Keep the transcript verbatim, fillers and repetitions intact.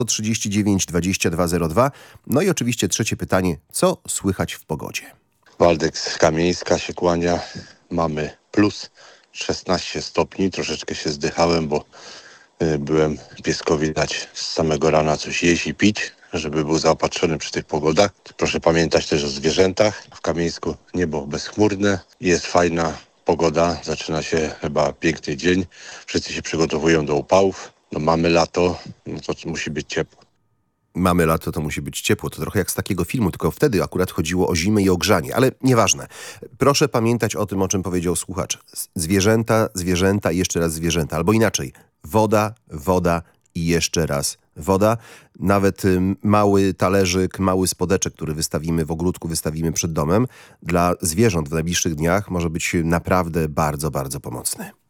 trzydzieści dziewięć dwadzieścia dwa zero dwa. No i oczywiście trzecie pytanie, co słychać w pogodzie? Waldek z Kamieńska się kłania. Mamy plus szesnaście stopni. Troszeczkę się zdychałem, bo y, byłem pieskowi dać z samego rana coś jeść i pić, żeby był zaopatrzony przy tych pogodach. Proszę pamiętać też o zwierzętach. W Kamieńsku niebo bezchmurne. Jest fajna pogoda. Zaczyna się chyba piękny dzień. Wszyscy się przygotowują do upałów. No mamy lato, no to musi być ciepło. Mamy lato, to musi być ciepło. To trochę jak z takiego filmu, tylko wtedy akurat chodziło o zimę i o grzanie. Ale nieważne. Proszę pamiętać o tym, o czym powiedział słuchacz. Zwierzęta, zwierzęta i jeszcze raz zwierzęta. Albo inaczej. Woda, woda i jeszcze raz woda. Nawet y, mały talerzyk, mały spodeczek, który wystawimy w ogródku, wystawimy przed domem, dla zwierząt w najbliższych dniach może być naprawdę bardzo, bardzo pomocny.